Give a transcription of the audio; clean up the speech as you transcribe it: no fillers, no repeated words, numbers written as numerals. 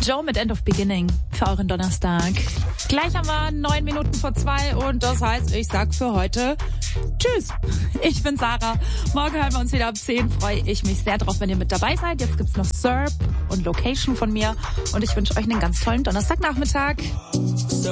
Joe mit End of Beginning für euren Donnerstag. Gleich haben wir 9 Minuten vor 2 und das heißt, ich sag für heute tschüss. Ich bin Sarah. Morgen hören wir uns wieder ab 10. Freue ich mich sehr drauf, wenn ihr mit dabei seid. Jetzt gibt's noch Serb und Location von mir und ich wünsche euch einen ganz tollen Donnerstagnachmittag.